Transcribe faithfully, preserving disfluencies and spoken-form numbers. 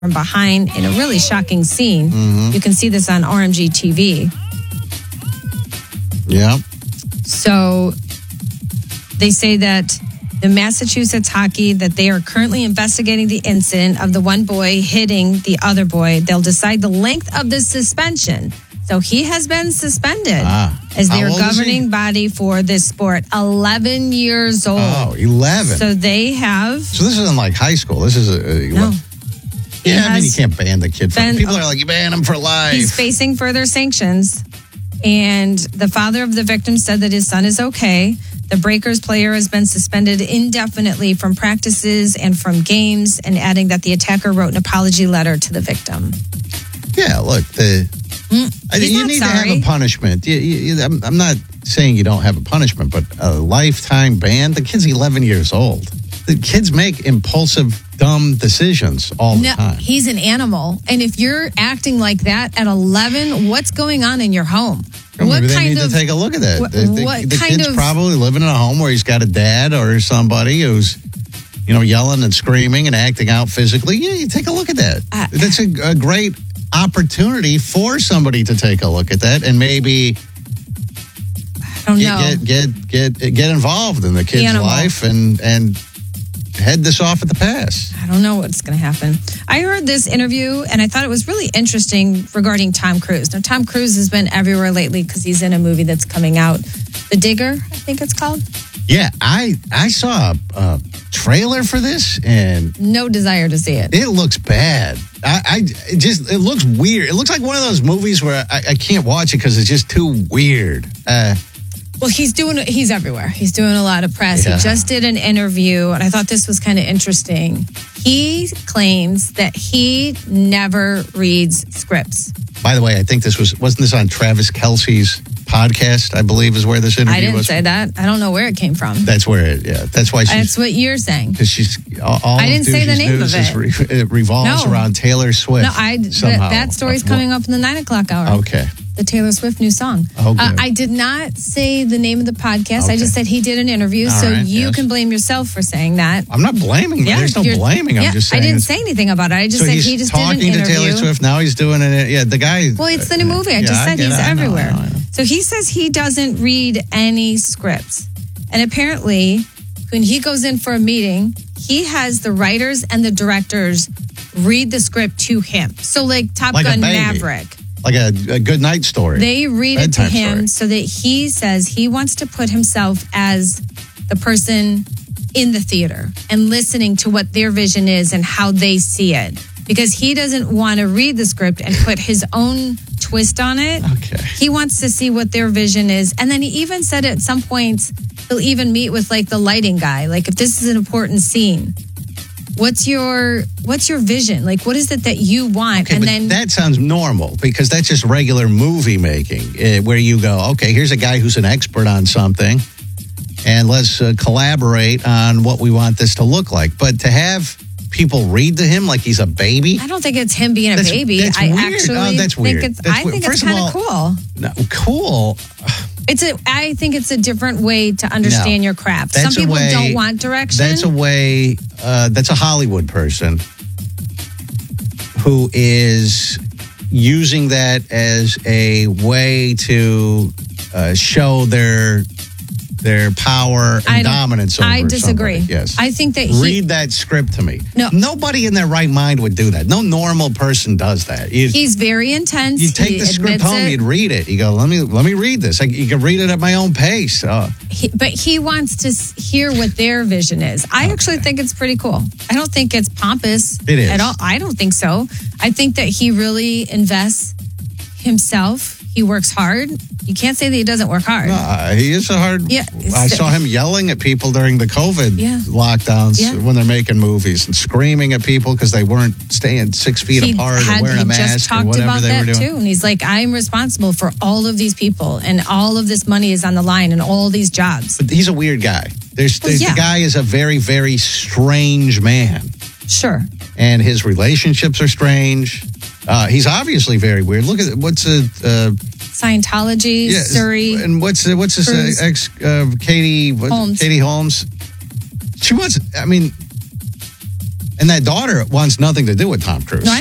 from behind in a really shocking scene. Mm-hmm. You can see this on R M G T V. Yeah. So they say that the Massachusetts Hockey, that they are currently investigating the incident of the one boy hitting the other boy. They'll decide the length of the suspension. So he has been suspended ah. as their How old is governing he? body for this sport. eleven years old. Oh, eleven. So they have... So this isn't like high school. This is a... a No. what? Yeah, I mean, you can't ban the kid. For, been- people are like, you ban him for life. He's facing further sanctions. And the father of the victim said that his son is okay. The Breakers player has been suspended indefinitely from practices and from games, and adding that the attacker wrote an apology letter to the victim. Yeah, look, the I think He's you not need to sorry. have a punishment. You, you, you- I'm, I'm not saying you don't have a punishment, but a lifetime ban. The kid's eleven years old. The kids make impulsive, dumb decisions all the No, time. he's an animal. And if you're acting like that at eleven, what's going on in your home? Well, what maybe they kind need of to take a look at that. what- the the, what the kind kid's of- probably living in a home where he's got a dad or somebody who's, you know, yelling and screaming and acting out physically. Yeah, you take a look at that. Uh, That's a, a great opportunity for somebody to take a look at that and maybe I don't know. get get get get, get involved in the kid's Animal. life and and head this off at the pass. I don't know what's going to happen. I heard this interview and I thought it was really interesting regarding Tom Cruise. Now, Tom Cruise has been everywhere lately because he's in a movie that's coming out, The Digger, I think it's called. Yeah, I I saw a, a trailer for this and No desire to see it. it looks bad. I, I it just it looks weird. It looks like one of those movies where I, I can't watch it because it's just too weird. Uh, Well, he's doing, he's everywhere. He's doing a lot of press. Yeah. He just did an interview, and I thought this was kind of interesting. He claims that he never reads scripts. by the way, I think this was wasn't this on Travis Kelce's podcast? I believe is where this interview I didn't was. say that. I don't know where it came from. That's where it. Yeah, that's why she's. That's what you're saying. Because she's all, all I didn't of say the Doozy's name news of is it. re, it revolves No. around Taylor Swift. No, I somehow. that, that story's Uh, coming up in the nine o'clock hour. Okay. The Taylor Swift new song. Oh, good. uh, I did not say the name of the podcast. I Okay. just said he did an interview, All so right, you yes. can blame yourself for saying that. I'm not blaming. Yeah, There's no you're- blaming. I'm yeah, just saying. I didn't it's- say anything about it. I just so said he's he just talking did an to interview. Taylor Swift. Now he's doing it. Yeah, the guy. Well, it's the new movie. I Yeah, just I said get he's it. I know, everywhere. I know, I know. So he says he doesn't read any scripts. And apparently, when he goes in for a meeting, he has the writers and the directors read the script to him. So, like Top Like a Gun baby. Maverick. Like a, a good night story. They read it to Bedtime him story. so that he says he wants to put himself as the person in the theater and listening to what their vision is and how they see it. Because he doesn't want to read the script and put his own twist on it. Okay. He wants to see what their vision is. And then he even said at some points, he'll even meet with like the lighting guy. Like if this is an important scene, what's your what's your vision? Like what is it that you want? Okay, and but then that sounds normal because that's just regular movie making uh, where you go, okay, here's a guy who's an expert on something and let's uh, collaborate on what we want this to look like. But to have people read to him like he's a baby? I don't think it's him being a That's- baby. that's I weird. actually Oh, that's think weird. it's That's I weird. think First it's of kind of all- cool. No, cool. It's a I think it's a different way to understand No. your craft. That's Some a people way- don't want direction. That's a way, uh, that's a Hollywood person who is using that as a way to uh, show their their power and I don't- dominance over I disagree. somebody. Yes. I think that he- Read that script to me. No. Nobody in their right mind would do that. No normal person does that. You, He's very intense. you take he the script admits home, it. you'd read it. You go, let me let me read this. I, you can read it at my own pace. Uh, He, but he wants to s- hear what their vision is. I actually think it's pretty cool. I don't think it's pompous It is. at all. I don't think so. I think that he really invests himself. He works hard. You can't say that he doesn't work hard. Uh, he is a hard. Yeah. I saw him yelling at people during the COVID Yeah. lockdowns Yeah. when they're making movies and screaming at people because they weren't staying six feet He apart had- or wearing a he mask just or talked whatever about they that were doing. too, and he's like, "I'm responsible for all of these people, and all of this money is on the line, and all these jobs." But he's a weird guy. There's, Well, there's yeah. the guy is a very very strange man, Sure, and his relationships are strange. Uh, he's obviously very weird. Look at what's a. Uh, Scientology, Yeah, Surrey. and what's what's his Cruise. uh, ex uh, Katie what, Holmes. Katie Holmes. She wants. I mean, And that daughter wants nothing to do with Tom Cruise. No, I